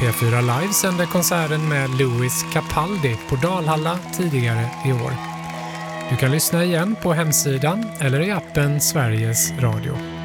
P4 Live sände konserten med Louis Capaldi på Dalhalla tidigare i år. Du kan lyssna igen på hemsidan eller i appen Sveriges Radio.